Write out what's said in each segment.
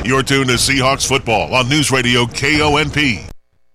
You're tuned to Seahawks football on News Radio KONP.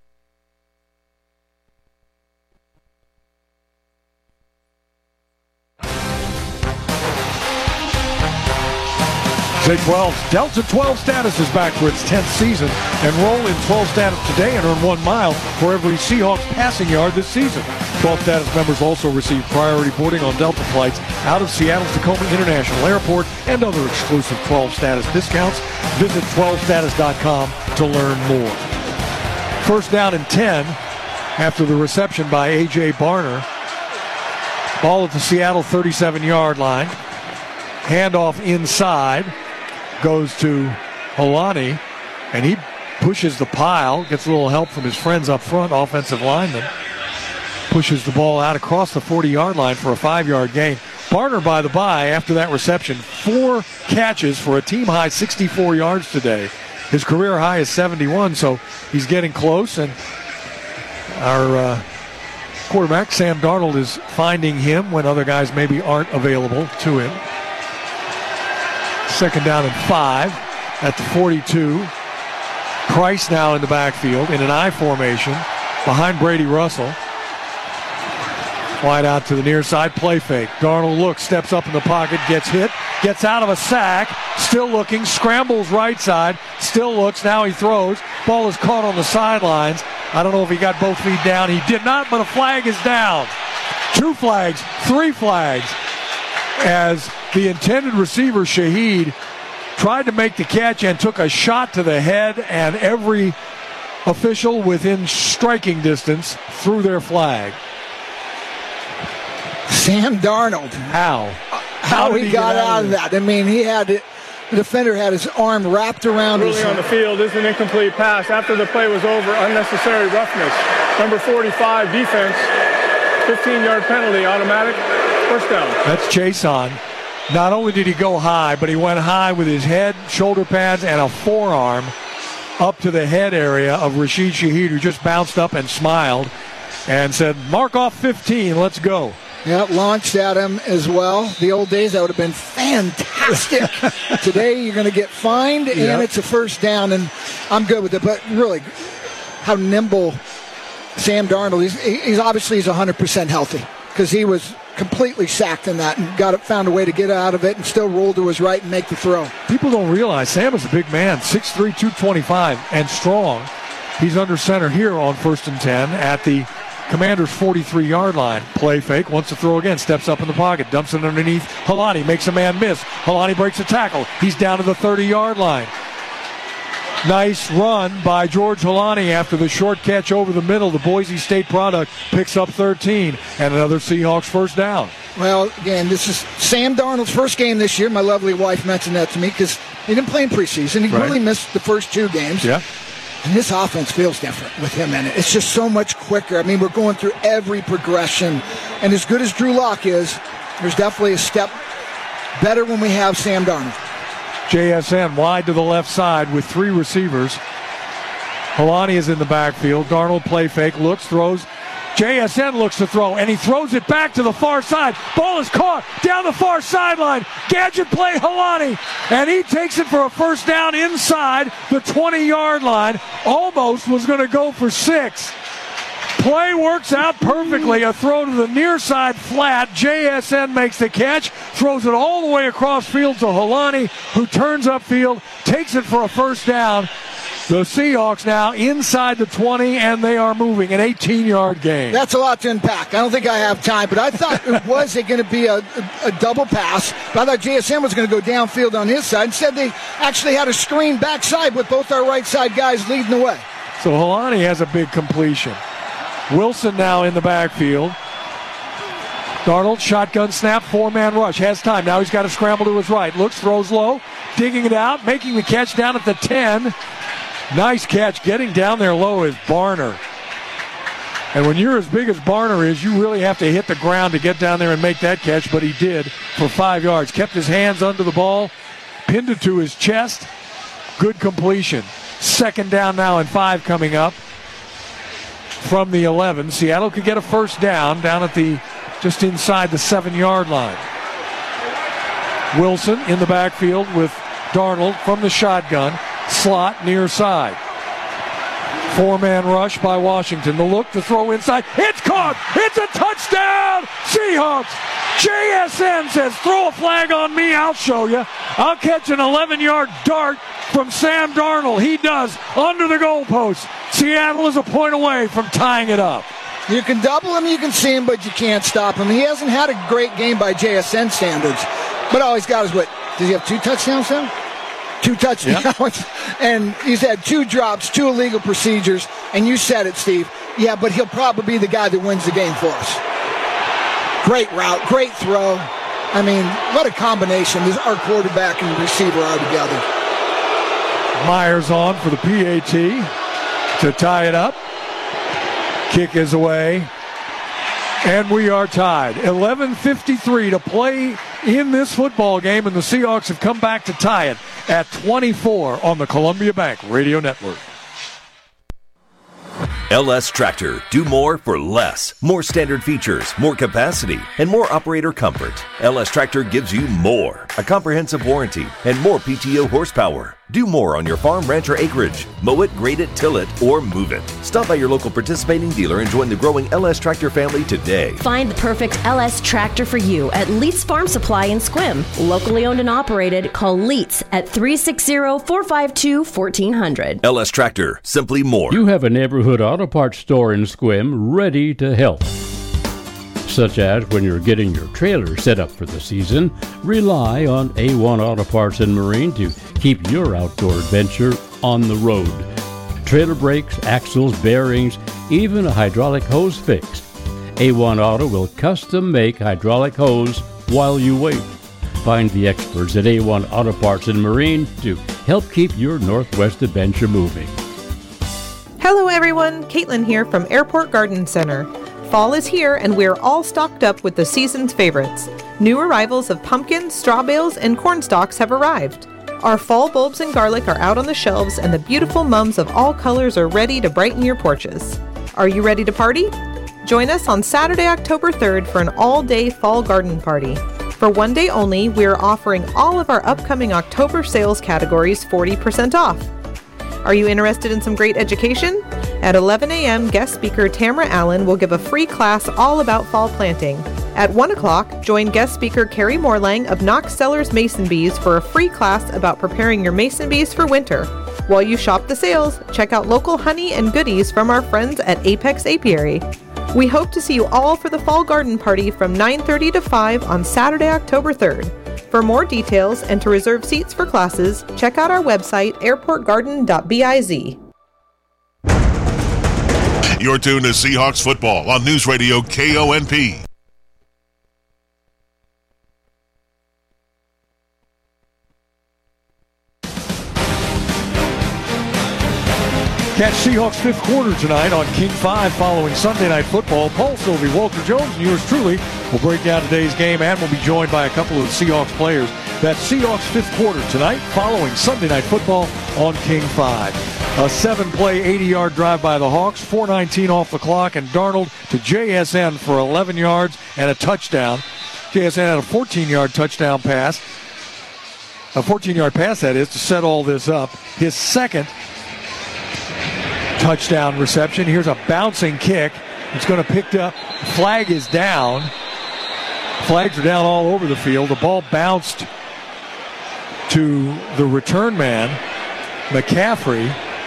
Delta 12 status is back for its 10th season. Enroll in 12 status today and earn 1 mile for every Seahawks passing yard this season. 12 status members also receive priority boarding on Delta flights out of Seattle's Tacoma International Airport and other exclusive 12 status discounts. Visit 12status.com to learn more. First down and 10 after the reception by A.J. Barner. Ball at the Seattle 37-yard line. Handoff inside. Goes to Holani, and he pushes the pile, gets a little help from his friends up front, offensive lineman. Pushes the ball out across the 40-yard line for a 5-yard gain. Barner, by the by, after that reception, 4 catches for a team-high 64 yards today. His career high is 71, so he's getting close, and our quarterback, Sam Darnold, is finding him when other guys maybe aren't available to him. Second down and 5 at the 42. Price now in the backfield in an I formation behind Brady Russell. Wide out to the near side, play fake. Darnold looks, steps up in the pocket, gets hit, gets out of a sack, still looking, scrambles right side, still looks, now he throws. Ball is caught on the sidelines. I don't know if he got both feet down. He did not, but a flag is down. 2 flags, 3 flags, as the intended receiver, Shaheed, tried to make the catch and took a shot to the head, and every official within striking distance threw their flag. Sam Darnold. How he got out of that. I mean, the defender had his arm wrapped around his on the field is an incomplete pass. After the play was over, unnecessary roughness. Number 45, defense, 15-yard penalty, automatic, first down. That's Chason. Not only did he go high, but he went high with his head, shoulder pads, and a forearm up to the head area of Rashid Shaheed, who just bounced up and smiled and said, mark off 15, let's go. Yeah, launched at him as well. The old days, that would have been fantastic. Today, you're going to get fined, and it's a first down, and I'm good with it. But really, how nimble Sam Darnold is. He's 100% healthy, because he was completely sacked in that and found a way to get out of it and still roll to his right and make the throw. People don't realize Sam is a big man, 6'3", 225, and strong. He's under center here on 1st and 10 at the Commanders' 43-yard line. Play fake, wants to throw again, steps up in the pocket, dumps it underneath Holani, makes a man miss. Holani breaks a tackle. He's down to the 30-yard line. Nice run by George Holani after the short catch over the middle. The Boise State product picks up 13 and another Seahawks first down. Well, again, this is Sam Darnold's first game this year. My lovely wife mentioned that to me because he didn't play in preseason. He really missed the first 2 games. Yeah. And this offense feels different with him in it. It's just so much quicker. I mean, we're going through every progression. And as good as Drew Lock is, there's definitely a step better when we have Sam Darnold. JSN wide to the left side with 3 receivers. Holani is in the backfield. Darnold play fake, looks, throws. JSN looks to throw, and he throws it back to the far side. Ball is caught down the far sideline. Gadget play, Holani, and he takes it for a first down inside the 20-yard line. Almost was going to go for 6. Play works out perfectly. A throw to the near side flat. JSN makes the catch, throws it all the way across field to Holani, who turns upfield, takes it for a first down. The Seahawks now inside the 20, and they are moving an 18-yard gain. That's a lot to unpack. I don't think I have time, but I thought it was going to be a double pass. But I thought JSN was going to go downfield on his side. Instead, they actually had a screen backside with both our right side guys leading the way. So Holani has a big completion. Wilson now in the backfield. Darnold, shotgun snap, 4-man rush. Has time. Now he's got to scramble to his right. Looks, throws low, digging it out, making the catch down at the 10. Nice catch. Getting down there low is Barner. And when you're as big as Barner is, you really have to hit the ground to get down there and make that catch, but he did for 5 yards. Kept his hands under the ball, pinned it to his chest. Good completion. Second down now and 5 coming up from the 11. Seattle could get a first down at the just inside the 7-yard line. Wilson in the backfield with Darnold from the shotgun. slot near side. 4-man rush by Washington. The look to throw inside. It's caught. It's a touchdown. Seahawks. JSN says, throw a flag on me. I'll show you. I'll catch an 11-yard dart from Sam Darnold. He does under the goalpost. Seattle is a point away from tying it up. You can double him, you can see him, but you can't stop him. He hasn't had a great game by JSN standards. But all he's got is what? Does he have 2 touchdowns now? 2 touchdowns. Yep. And he's had 2 drops, 2 illegal procedures. And you said it, Steve. Yeah, but he'll probably be the guy that wins the game for us. Great route, great throw. I mean, what a combination our quarterback and receiver are together. Myers on for the PAT to tie it up. Kick is away. And we are tied. 11:53 to play in this football game, and the Seahawks have come back to tie it at 24 on the Columbia Bank Radio Network. LS Tractor. Do more for less. More standard features, more capacity, and more operator comfort. LS Tractor gives you more. A comprehensive warranty and more PTO horsepower. Do more on your farm, ranch, or acreage. Mow it, grade it, till it, or move it. Stop by your local participating dealer and join the growing LS Tractor family today. Find the perfect LS Tractor for you at Leitz Farm Supply in Sequim. Locally owned and operated, call Leitz at 360-452-1400. LS Tractor, simply more. You have a neighborhood auto parts store in Sequim ready to help. Such as when you're getting your trailer set up for the season, rely on A1 Auto Parts and Marine to keep your outdoor adventure on the road. Trailer brakes, axles, bearings, even a hydraulic hose fix. A1 Auto will custom make hydraulic hose while you wait. Find the experts at A1 Auto Parts and Marine to help keep your Northwest adventure moving. Hello everyone, Caitlin here from Airport Garden Center. Fall is here and we're all stocked up with the season's favorites. New arrivals of pumpkins, straw bales, and corn stalks have arrived. Our fall bulbs and garlic are out on the shelves and the beautiful mums of all colors are ready to brighten your porches. Are you ready to party? Join us on Saturday, October 3rd for an all-day fall garden party. For one day only, we are offering all of our upcoming October sales categories 40% off. Are you interested in some great education? At 11 a.m., guest speaker Tamara Allen will give a free class all about fall planting. At 1 o'clock, join guest speaker Carrie Morlang of Knox Cellars Mason Bees for a free class about preparing your mason bees for winter. While you shop the sales, check out local honey and goodies from our friends at Apex Apiary. We hope to see you all for the fall garden party from 9:30 to 5 on Saturday, October 3rd. For more details and to reserve seats for classes, check out our website, airportgarden.biz. You're tuned to Seahawks football on News Radio KONP. Catch Seahawks fifth quarter tonight on King 5 following Sunday Night Football. Paul Sylvie, Walter Jones, and yours truly will break down today's game, and we'll be joined by a couple of Seahawks players. That's Seahawks fifth quarter tonight following Sunday Night Football on King 5. A 7-play, 80-yard drive by the Hawks, 4:19 off the clock, and Darnold to JSN for 11 yards and a touchdown. JSN had a 14-yard touchdown pass. A 14-yard pass, that is, to set all this up. His second touchdown reception. Here's a bouncing kick. It's going to pick up. Flag is down. Flags are down all over the field. The ball bounced to the return man, McCaffrey.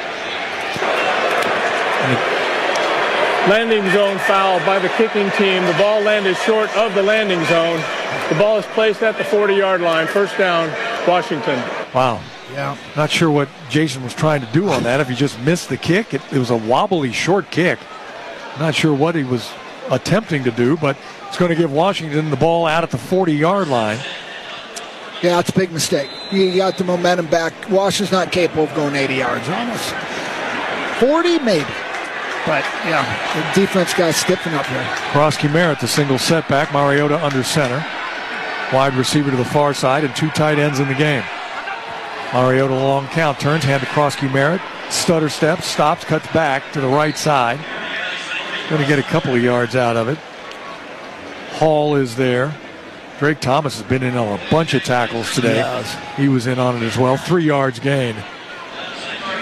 Landing zone foul by the kicking team. The ball landed short of the landing zone. The ball is placed at the 40-yard line. First down, Washington. Wow. Yeah. Not sure what Jason was trying to do on that. If he just missed the kick, it was a wobbly short kick. Not sure what he was attempting to do, but it's going to give Washington the ball out at the 40-yard line. Yeah, it's a big mistake. You got the momentum back. Washington's not capable of going 80 yards almost. 40 maybe. But, yeah, the defense got stiffing up here. Krosky Merritt, the single setback. Mariota under center. Wide receiver to the far side and 2 tight ends in the game. Mariota long count, turns, hand to Krosky Merritt. Stutter steps, stops, cuts back to the right side. Going to get a couple of yards out of it. Hall is there. Drake Thomas has been in on a bunch of tackles today. He was in on it as well. 3 yards gain.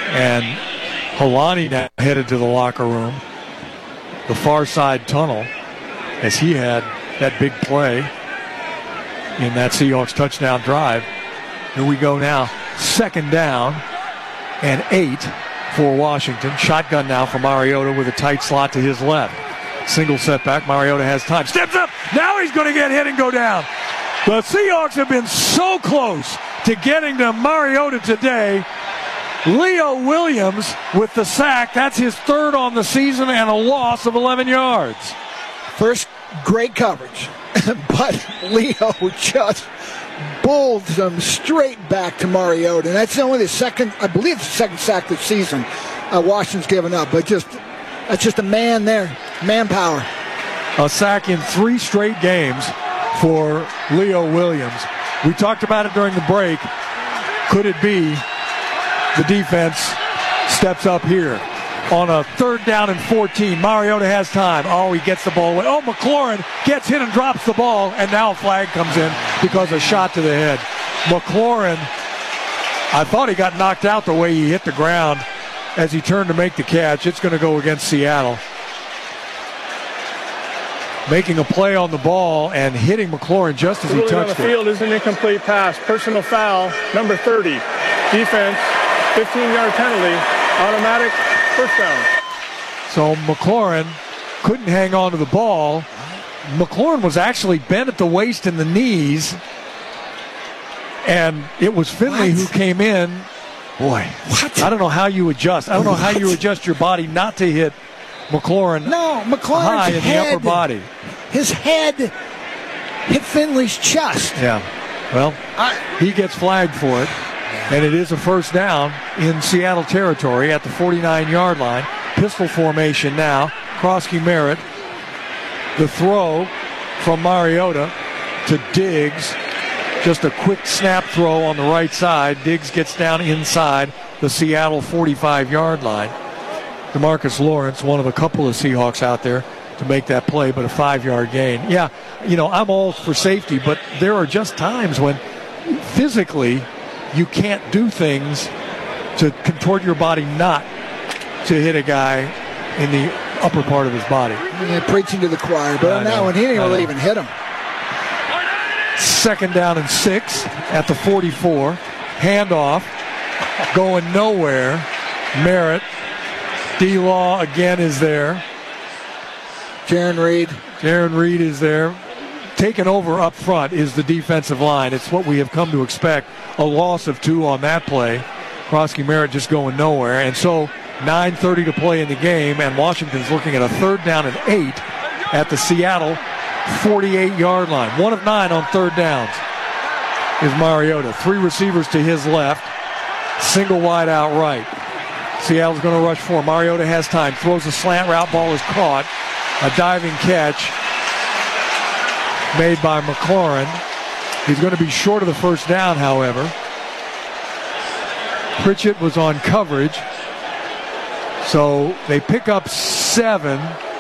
And Helani now headed to the locker room, the far side tunnel, as he had that big play in that Seahawks touchdown drive. Here we go now. 2nd down and 8 for Washington. Shotgun now for Mariota with a tight slot to his left. Single setback. Mariota has time. Steps up. Now he's going to get hit and go down. The Seahawks have been so close to getting to Mariota today. Leo Williams with the sack. That's his 3rd on the season and a loss of 11 yards. First, great coverage. But Leo just bowled them straight back to Mariota. And that's only the second, I believe, the second sack this season Washington's given up. But that's just a man there. Manpower. A sack in 3 straight games for Leo Williams. We talked about it during the break. Could it be the defense steps up here? On a 3rd down and 14, Mariota has time. Oh, he gets the ball away. Oh, McLaurin gets hit and drops the ball, and now a flag comes in because a shot to the head. McLaurin, I thought he got knocked out the way he hit the ground as he turned to make the catch. It's going to go against Seattle. Making a play on the ball and hitting McLaurin just as he touched it. On the field is an incomplete pass. Personal foul, number 30. Defense, 15-yard penalty, automatic first down. So McLaurin couldn't hang on to the ball. McLaurin was actually bent at the waist and the knees. And it was Finley who came in. Boy, I don't know how you adjust. I don't know how you adjust your body not to hit McLaurin high in the upper body. His head hit Finley's chest. Yeah. Well, he gets flagged for it. And it is a first down in Seattle territory at the 49-yard line. Pistol formation now. Krosky Merritt. The throw from Mariota to Diggs. Just a quick snap throw on the right side. Diggs gets down inside the Seattle 45-yard line. DeMarcus Lawrence, one of a couple of Seahawks out there to make that play, but a 5-yard gain. Yeah, I'm all for safety, but there are just times when physically you can't do things to contort your body not to hit a guy in the upper part of his body. Yeah, preaching to the choir, but on that one, he didn't really even hit him. 2nd down and 6 at the 44. Handoff going nowhere. Merritt. D-Law again is there. Jaron Reed is there. Taken over up front is the defensive line. It's what we have come to expect. A loss of 2 on that play. Krosky Merritt just going nowhere. And so 9:30 to play in the game, and Washington's looking at a 3rd down and 8 at the Seattle 48-yard line. 1 of 9 on 3rd downs is Mariota. 3 receivers to his left. Single wide out right. Seattle's going to rush 4. Mariota has time. Throws a slant route. Ball is caught. A diving catch made by McLaurin. He's going to be short of the first down, however. Pritchett was on coverage. So they pick up 7.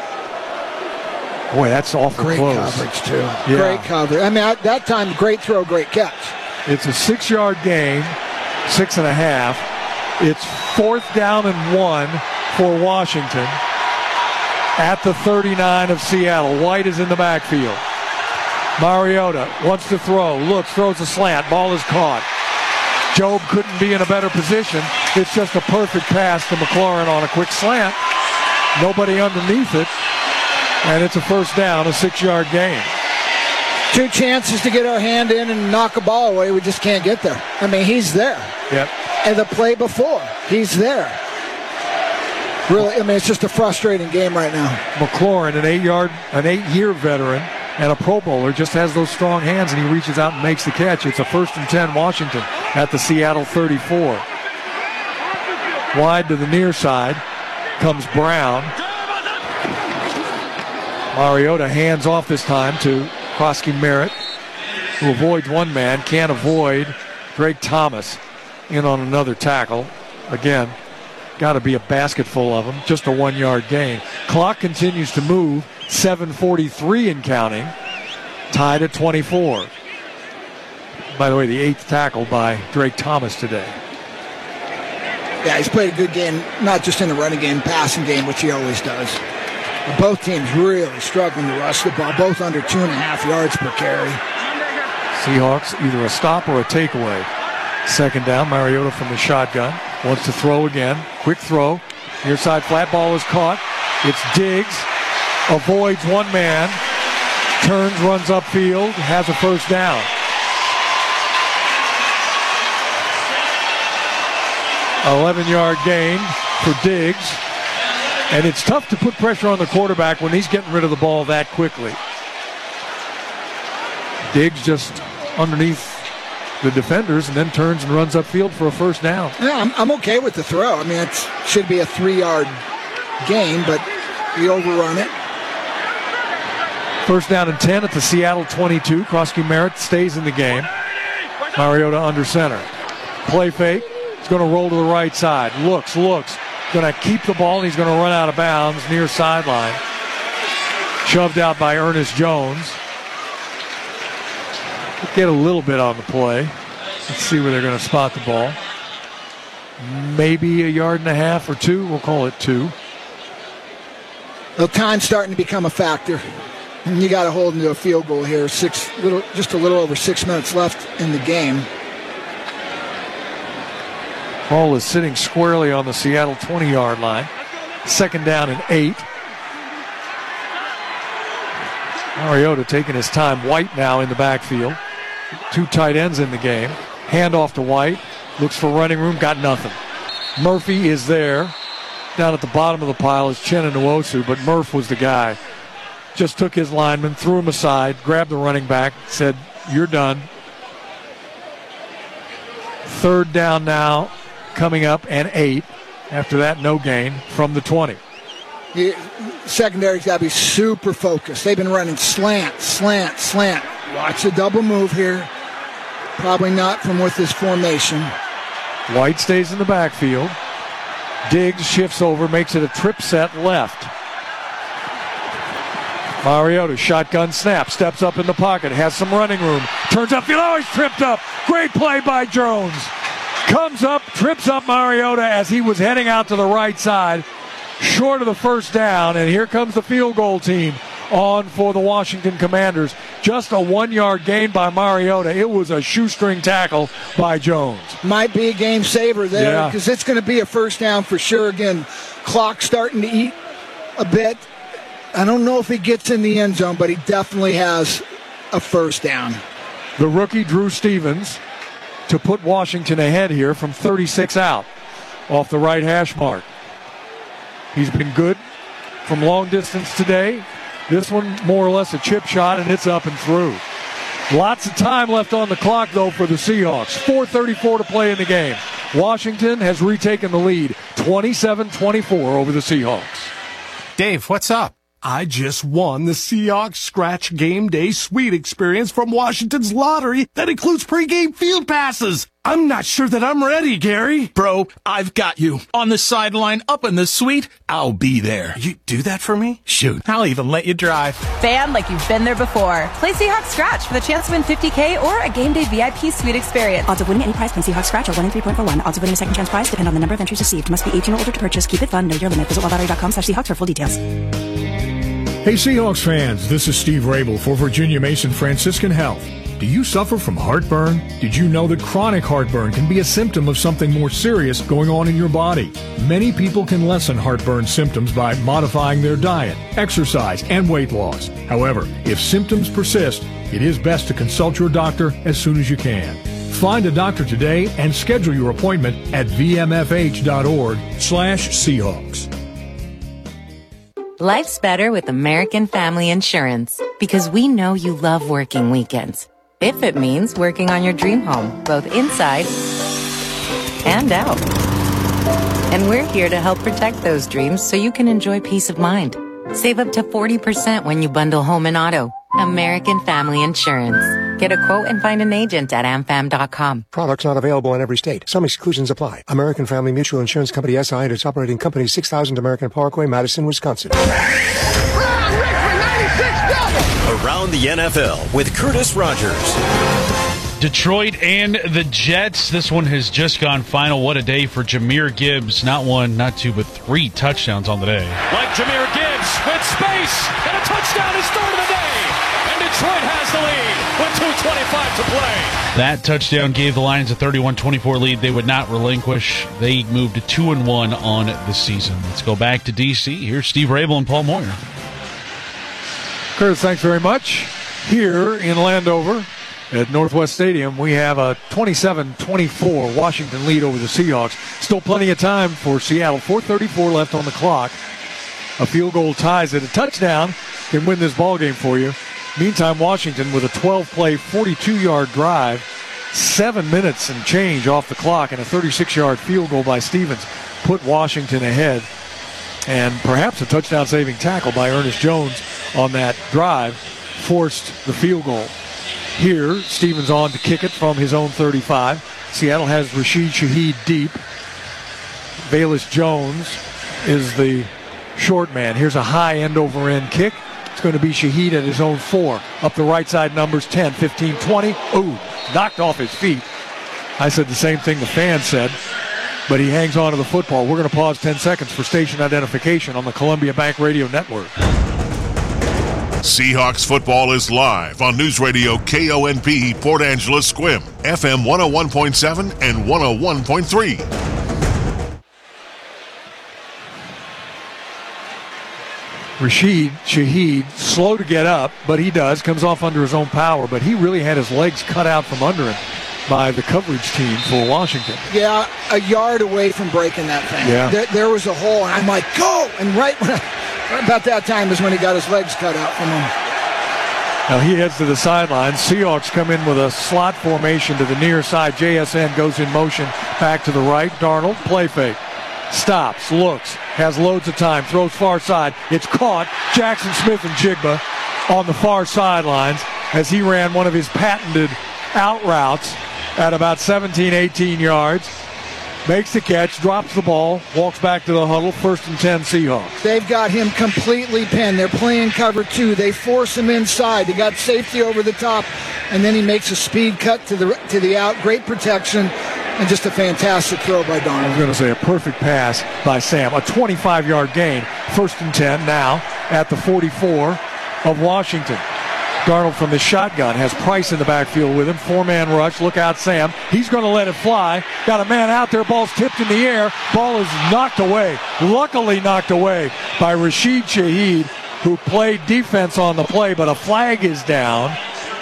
Boy, that's awful great close. Great coverage, too. Yeah. Great coverage. I mean, at that time, great throw, great catch. It's a 6-yard gain, 6.5. It's 4th down and 1 for Washington at the 39 of Seattle. White is in the backfield. Mariota wants to throw, looks, throws a slant. Ball is caught. Job couldn't be in a better position. It's just a perfect pass to McLaurin on a quick slant. Nobody underneath it. And it's a first down, a 6-yard gain. 2 chances to get our hand in and knock a ball away. We just can't get there. I mean, he's there. Yep. And the play before, he's there. Really, I mean, it's just a frustrating game right now. McLaurin, an 8-year veteran and a Pro Bowler, just has those strong hands, and he reaches out and makes the catch. It's a 1st and 10 Washington at the Seattle 34. Wide to the near side comes Brown. Mariota hands off this time to Krosky Merritt, who avoids one man, can't avoid Drake Thomas in on another tackle. Again, got to be a basket full of them. Just a 1-yard gain. Clock continues to move. 7:43 and counting. Tied at 24. By the way, the 8th tackle by Drake Thomas today. Yeah, he's played a good game, not just in the running game, passing game, which he always does. But both teams really struggling to rush the ball, both under 2.5 yards per carry. Seahawks either a stop or a takeaway. Second down, Mariota from the shotgun. Wants to throw again. Quick throw. Near side flat ball is caught. It's Diggs. Avoids one man. Turns, runs upfield. Has a first down. 11-yard gain for Diggs. And it's tough to put pressure on the quarterback when he's getting rid of the ball that quickly. Diggs just underneath the defenders and then turns and runs upfield for a first down. Yeah, I'm okay with the throw. I mean, it should be a 3-yard gain, but we overrun it. First down and 10 at the Seattle 22. Krosky Merritt stays in the game. Mariota under center. Play fake. He's going to roll to the right side. Looks. Going to keep the ball, and he's going to run out of bounds near sideline. Shoved out by Ernest Jones. Get a little bit on the play. Let's see where they're going to spot the ball. Maybe 1.5 yards or 2. We'll call it 2. Well, time's starting to become a factor. And you got to hold into a field goal here. Just a little over 6 minutes left in the game. Ball is sitting squarely on the Seattle 20-yard line. Second down and 8. Mariota taking his time. White now in the backfield. 2 tight ends in the game. Hand off to White. Looks for running room. Got nothing. Murphy is there. Down at the bottom of the pile is Uchenna Nwosu, but Murph was the guy. Just took his lineman, threw him aside, grabbed the running back, said, "You're done." Third down now coming up and 8. After that, no gain from the 20. The secondary's got to be super focused. They've been running slant. Watch the double move here. Probably not from with this formation. White stays in the backfield. Diggs shifts over, makes it a trip set left. Mariota, shotgun snap, steps up in the pocket, has some running room, turns upfield, he's tripped up. Great play by Jones. Comes up, trips up Mariota as he was heading out to the right side, short of the first down, and here comes the field goal team on for the Washington Commanders. Just a 1-yard gain by Mariota. It was a shoestring tackle by Jones. Might be a game saver there because it's going to be a first down for sure. Again, clock starting to eat a bit. I don't know if he gets in the end zone, but he definitely has a first down. The rookie, Drew Stevens, to put Washington ahead here from 36 out off the right hash mark. He's been good from long distance today. This one more or less a chip shot, and it's up and through. Lots of time left on the clock, though, for the Seahawks. 4:34 to play in the game. Washington has retaken the lead, 27-24 over the Seahawks. Dave, what's up? I just won the Seahawks Scratch Game Day Suite experience from Washington's lottery that includes pregame field passes. I'm not sure that I'm ready, Gary. Bro, I've got you. On the sideline, up in the suite, I'll be there. You do that for me? Shoot, I'll even let you drive. Fan like you've been there before. Play Seahawks Scratch for the chance to win $50K or a Game Day VIP Suite experience. Odds of winning any prize from Seahawks Scratch are 1 in 3.41. Odds of winning a second chance prize depend on the number of entries received. Must be 18 or older to purchase. Keep it fun. Know your limit. Visit wildlottery.com/Seahawks for full details. Hey Seahawks fans, this is Steve Rabel for Virginia Mason Franciscan Health. Do you suffer from heartburn? Did you know that chronic heartburn can be a symptom of something more serious going on in your body? Many people can lessen heartburn symptoms by modifying their diet, exercise, and weight loss. However, if symptoms persist, it is best to consult your doctor as soon as you can. Find a doctor today and schedule your appointment at vmfh.org/Seahawks. Life's better with American Family Insurance because we know you love working weekends. If it means working on your dream home, both inside and out. And we're here to help protect those dreams so you can enjoy peace of mind. Save up to 40% when you bundle home and auto. American Family Insurance. Get a quote and find an agent at amfam.com. Products not available in every state. Some exclusions apply. American Family Mutual Insurance Company SI and its operating company 6000 American Parkway, Madison, Wisconsin. Around the NFL with Curtis Rogers. Detroit and the Jets. This one has just gone final. What a day for Jahmyr Gibbs. Not one, not two, but 3 touchdowns on the day. Like Jahmyr Gibbs with space, and a touchdown is third of the day. And Detroit has the lead with 2:25 to play. That touchdown gave the Lions a 31-24 lead they would not relinquish. They moved to 2-1 on the season. Let's go back to D.C. Here's Steve Rabel and Paul Moyer. Curtis, thanks very much. Here in Landover at Northwest Stadium, we have a 27-24 Washington lead over the Seahawks. Still plenty of time for Seattle. 4:34 left on the clock. A field goal ties it. A touchdown can win this ballgame for you. Meantime, Washington with a 12-play, 42-yard drive, 7 minutes and change off the clock, and a 36-yard field goal by Stevens put Washington ahead. And perhaps a touchdown-saving tackle by Ernest Jones on that drive forced the field goal. Here, Stevens on to kick it from his own 35. Seattle has Rashid Shaheed deep. Velus Jones is the short man. Here's a high end-over-end kick. It's going to be Shaheed at his own 4. Up the right side numbers, 10, 15, 20. Ooh, knocked off his feet. I said the same thing the fan said, but he hangs on to the football. We're going to pause 10 seconds for station identification on the Columbia Bank Radio Network. Seahawks football is live on News Radio KONP Port Angeles Squim, FM 101.7 and 101.3. Rashid Shaheed, slow to get up, but he does, comes off under his own power, but he really had his legs cut out from under him by the coverage team for Washington. Yeah, a yard away from breaking that thing. Yeah. There was a hole, and I'm like, go! And right about that time is when he got his legs cut out from him. Now he heads to the sideline. Seahawks come in with a slot formation to the near side. JSN goes in motion back to the right. Darnold, play fake. Stops, looks, has loads of time, throws far side. It's caught. Jackson Smith and Jigba on the far sidelines as he ran one of his patented out routes at about 17, 18 yards. Makes the catch, drops the ball, walks back to the huddle. 1st and 10 Seahawks. They've got him completely pinned. They're playing cover 2. They force him inside. They got safety over the top, and then he makes a speed cut to the out. Great protection. And just a fantastic throw by Darnold. I was going to say a perfect pass by Sam. A 25-yard gain. 1st and 10 now at the 44 of Washington. Darnold from the shotgun has Price in the backfield with him. 4-man rush. Look out, Sam. He's going to let it fly. Got a man out there. Ball's tipped in the air. Ball is knocked away. Luckily knocked away by Rashid Shaheed, who played defense on the play, but a flag is down.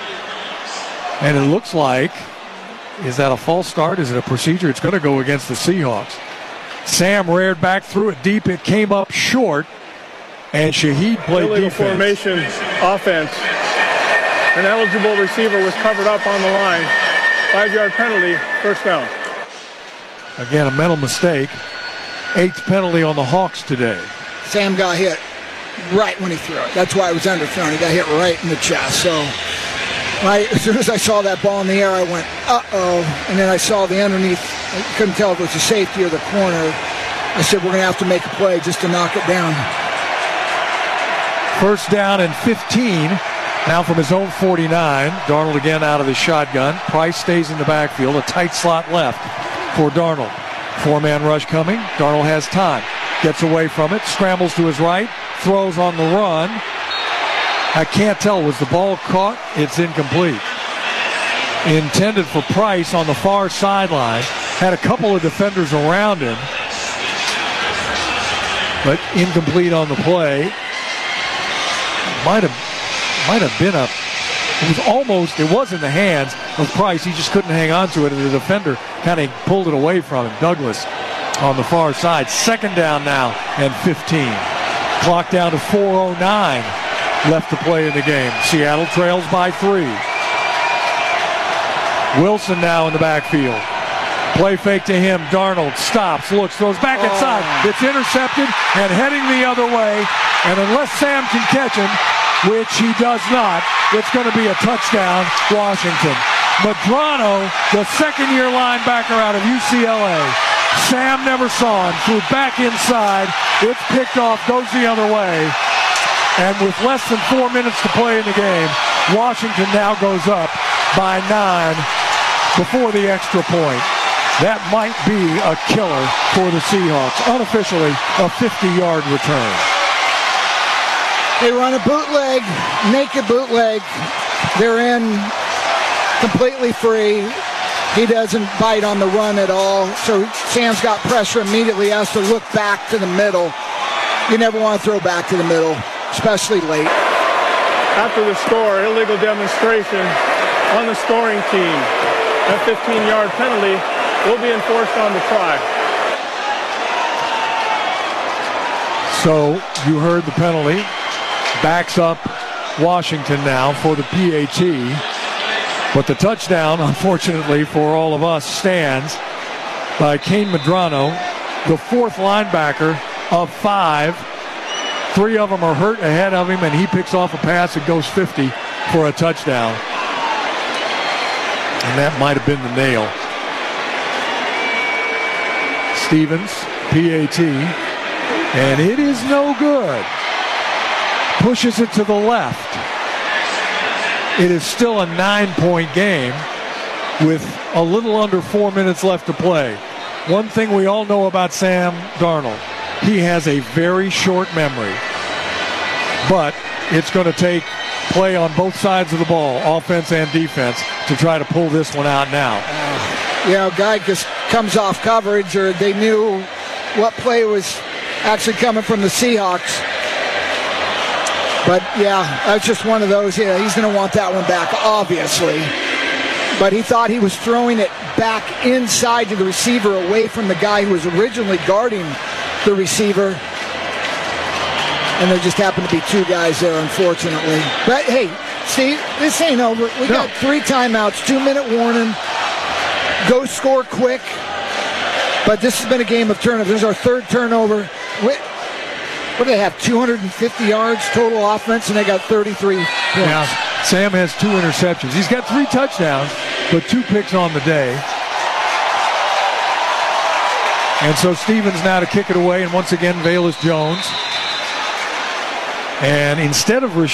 And it looks like, is that a false start? Is it a procedure? It's going to go against the Seahawks. Sam reared back, threw it deep. It came up short, and Shaheed played defense. Formation offense. An eligible receiver was covered up on the line. 5-yard penalty, 1st down. Again, a mental mistake. 8th penalty on the Hawks today. Sam got hit right when he threw it. That's why it was underthrown. He got hit right in the chest. So as soon as I saw that ball in the air, I went, uh-oh. And then I saw the underneath. I couldn't tell if it was the safety or the corner. I said, we're going to have to make a play just to knock it down. 1st down and 15. Now from his own 49. Darnold again out of the shotgun. Price stays in the backfield. A tight slot left for Darnold. 4-man rush coming. Darnold has time. Gets away from it. Scrambles to his right. Throws on the run. I can't tell. Was the ball caught? It's incomplete. Intended for Price on the far sideline. Had a couple of defenders around him. But incomplete on the play. Might have been it was in the hands of Price. He just couldn't hang on to it, and the defender kind of pulled it away from him. Douglas on the far side. 2nd down now and 15. Clock down to 4:09 left to play in the game. Seattle trails by 3. Wilson now in the backfield. Play fake to him. Darnold stops, looks, throws back inside. It's intercepted and heading the other way. And unless Sam can catch him, which he does not, it's going to be a touchdown, Washington. Medrano, the 2nd-year linebacker out of UCLA. Sam never saw him. Threw back inside. It's picked off, goes the other way. And with less than 4 minutes to play in the game, Washington now goes up by 9 before the extra point. That might be a killer for the Seahawks. Unofficially, a 50-yard return. They run a bootleg, naked bootleg. They're in completely free. He doesn't bite on the run at all. So Sam's got pressure immediately, has to look back to the middle. You never want to throw back to the middle, especially late. After the score, illegal demonstration on the scoring team. That 15-yard penalty will be enforced on the try. So you heard the penalty. Backs up Washington now for the PAT. But the touchdown, unfortunately for all of us, stands by Kane Medrano, the fourth linebacker of 5. 3 of them are hurt ahead of him, and he picks off a pass and goes 50 for a touchdown. And that might have been the nail. Stevens, PAT, and it is no good. Pushes it to the left. It is still a 9-point game with a little under 4 minutes left to play. One thing we all know about Sam Darnold, he has a very short memory. But it's going to take play on both sides of the ball, offense and defense, to try to pull this one out now. Guy just comes off coverage, or they knew what play was actually coming from the Seahawks. But, that's just one of those. Yeah, he's going to want that one back, obviously. But he thought he was throwing it back inside to the receiver, away from the guy who was originally guarding the receiver. And there just happened to be 2 guys there, unfortunately. But, hey, Steve, this ain't over. We got 3 timeouts, 2-minute warning. Go score quick. But this has been a game of turnovers. This is our 3rd turnover. What do they have, 250 yards total offense, and they got 33 points. Yeah, Sam has 2 interceptions. He's got 3 touchdowns, but 2 picks on the day. And so Stevens now to kick it away, and once again, Velus Jones. And instead of